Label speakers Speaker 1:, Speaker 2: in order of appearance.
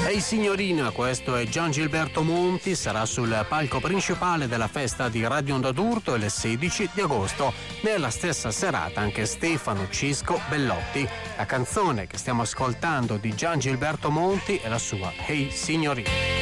Speaker 1: Ehi signorina, questo è Gian Gilberto Monti, sarà sul palco principale della festa di Radio Onda d'Urto il 16 di agosto. Nella stessa serata anche Stefano Cisco Bellotti. La canzone che stiamo ascoltando di Gian Gilberto Monti è la sua Ehi signorina.